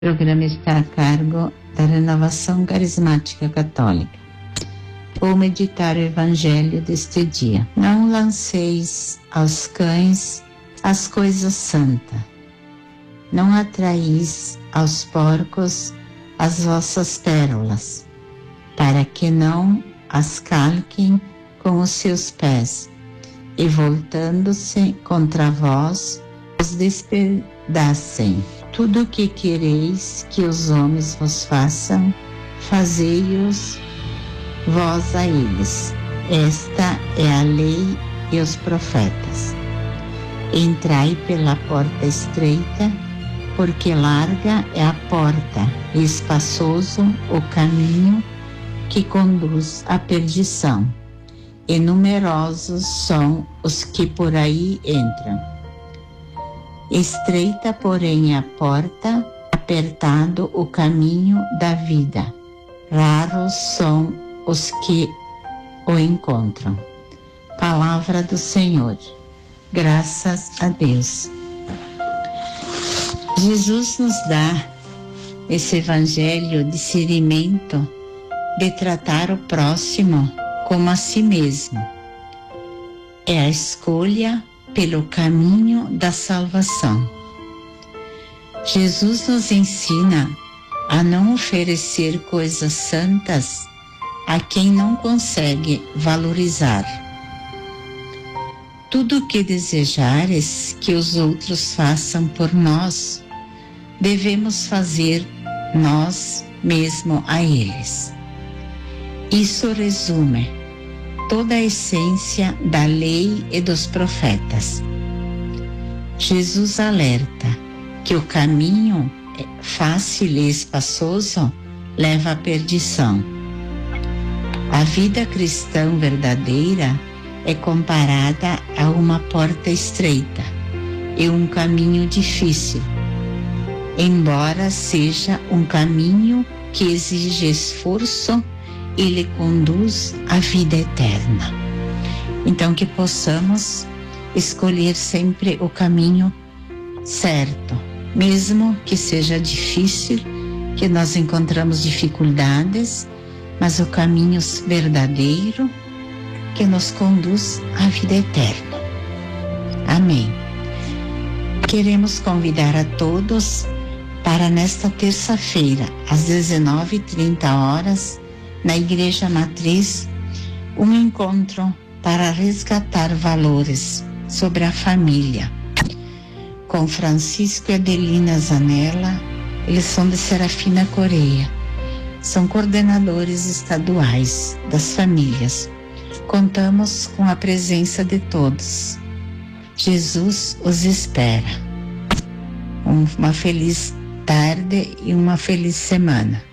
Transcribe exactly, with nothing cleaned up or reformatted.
O programa está a cargo da Renovação Carismática Católica. Vou meditar o Evangelho deste dia. Não lanceis aos cães as coisas santas. Não atraís aos porcos as vossas pérolas, para que não as calquem com os seus pés, e voltando-se contra vós, os despedacem. Tudo o que quereis que os homens vos façam, fazei-os vós a eles. Esta é a lei e os profetas. Entrai pela porta estreita, porque larga é a porta e espaçoso o caminho que conduz à perdição, e numerosos são os que por aí entram. Estreita, porém, a porta, apertado o caminho da vida. Raros são os que o encontram. Palavra do Senhor. Graças a Deus. Jesus nos dá esse evangelho de discernimento de tratar o próximo como a si mesmo. É a escolha pelo caminho da salvação. Jesus nos ensina a não oferecer coisas santas a quem não consegue valorizar. Tudo o que desejares que os outros façam por nós, devemos fazer nós mesmos a eles. Isso resume toda a essência da lei e dos profetas. Jesus alerta que o caminho fácil e espaçoso leva à perdição. A vida cristã verdadeira é comparada a uma porta estreita e um caminho difícil, embora seja um caminho que exige esforço e lhe conduz à vida eterna. Então, que possamos escolher sempre o caminho certo, mesmo que seja difícil, que nós encontramos dificuldades, mas o caminho verdadeiro que nos conduz à vida eterna. Amém. Queremos convidar a todos para nesta terça-feira, às dezenove e trinta horas, na Igreja Matriz, um encontro para resgatar valores sobre a família, com Francisco e Adelina Zanella. Eles são de Serafina Coreia, são coordenadores estaduais das famílias. Contamos com a presença de todos. Jesus os espera. Uma feliz tarde e uma feliz semana.